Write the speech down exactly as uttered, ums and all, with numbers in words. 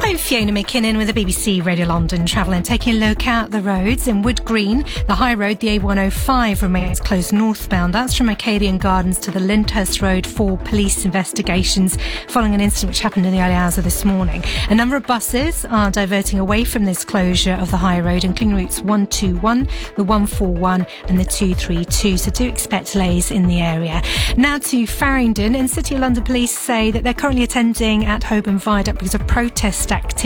I'm Fiona McKinnon with the B B C Radio London Travel and taking a look at the roads. In Wood Green, the high road, the A one oh five, remains closed northbound. That's from Arcadian Gardens to the Lyndhurst Road for police investigations following an incident which happened in the early hours of this morning. A number of buses are diverting away from this closure of the high road, including routes one two one, the one four one and the two three two, so do expect delays in the area. Now to Farringdon, and City of London Police say that they're currently attending at Holborn Viaduct because of protest activity